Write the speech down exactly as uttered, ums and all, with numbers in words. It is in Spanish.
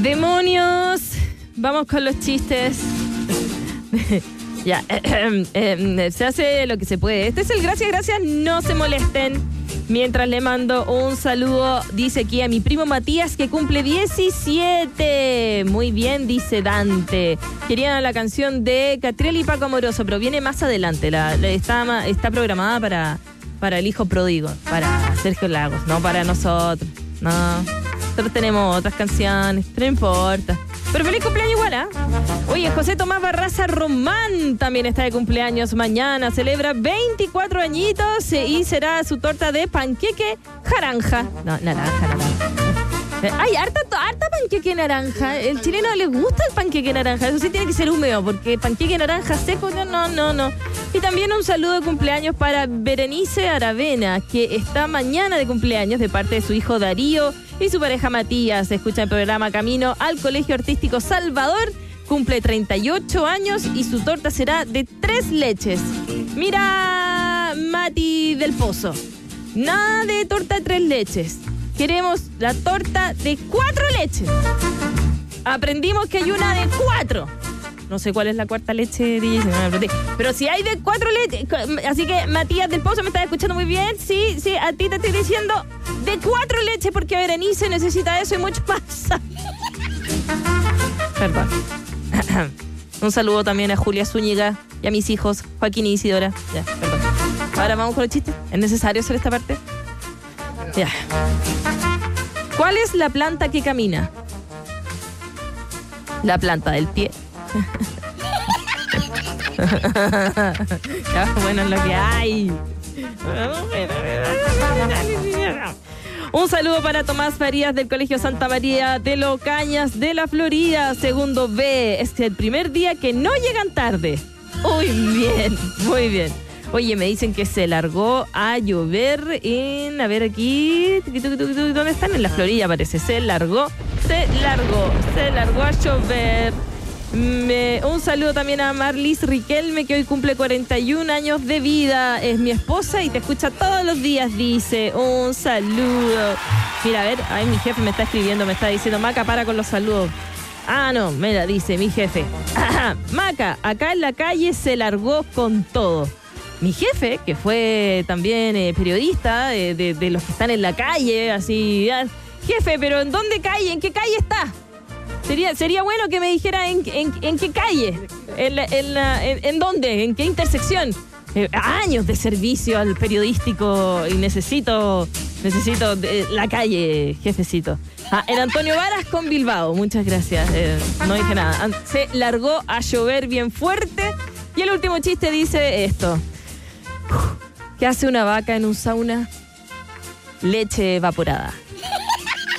¡Demonios! Vamos con los chistes. Ya, eh, eh, eh, se hace lo que se puede. Este es el gracias, gracias, no se molesten. Mientras le mando un saludo, dice aquí a mi primo Matías que cumple diecisiete. Muy bien, dice Dante. Querían la canción de Catriel y Paco Amoroso, pero viene más adelante. La, la está, está programada para, para el hijo pródigo, para Sergio Lagos, no para nosotros. No, nosotros tenemos otras canciones, no importa. Pero feliz cumpleaños igual, ¿ah? ¿eh? Oye, José Tomás Barraza Román también está de cumpleaños mañana. Celebra veinticuatro añitos y será su torta de panqueque naranja. No, naranja, naranja. Ay, harta, harta panqueque naranja. El chileno le gusta el panqueque naranja. Eso sí tiene que ser húmedo, porque panqueque naranja seco, no, no, no, no. Y también un saludo de cumpleaños para Berenice Aravena, que está mañana de cumpleaños de parte de su hijo Darío y su pareja Matías. Escucha el programa Camino al Colegio Artístico Salvador. Cumple treinta y ocho años y su torta será de tres leches. Mira, Mati del Pozo. Nada de torta de tres leches. Queremos la torta de cuatro leches. Aprendimos que hay una de cuatro. No sé cuál es la cuarta leche, D J, pero si hay de cuatro leches. Así que Matías del Pozo, me estás escuchando muy bien. Sí, sí, a ti te estoy diciendo de cuatro leches porque Berenice necesita eso y mucho más. Perdón. Un saludo también a Julia Zúñiga y a mis hijos, Joaquín y Isidora. Ya, perdón. Ahora vamos con los chistes. ¿Es necesario hacer esta parte? Ya. ¿Cuál es la planta que camina? La planta del pie. Ya, bueno, es lo que hay. Un saludo para Tomás Farías del Colegio Santa María de Locañas de la Florida, segundo B. Es el primer día que no llegan tarde. Muy bien, muy bien. Oye, me dicen que se largó a llover en... A ver aquí... ¿Dónde están? En la Florida parece. Se largó, se largó, se largó a llover. Me, un saludo también a Marlis Riquelme, que hoy cumple cuarenta y un años de vida. Es mi esposa y te escucha todos los días, dice. Un saludo. Mira, a ver, ay, mi jefe me está escribiendo, me está diciendo, Maca, para con los saludos. Ah, no, mira, dice mi jefe. Maca, acá en la calle se largó con todo. Mi jefe, que fue también eh, periodista de, de, de los que están en la calle, así... Ah, jefe, pero ¿en dónde calle? ¿En qué calle está? Sería, sería bueno que me dijera en, en, en qué calle, en, la, en, la, en, en dónde, en qué intersección. Eh, años de servicio al periodístico y necesito, necesito de, la calle, jefecito. Ah, el Antonio Varas con Bilbao, muchas gracias. Eh, no dije nada. Se largó a llover bien fuerte y el último chiste dice esto. ¿Qué hace una vaca en un sauna? Leche evaporada.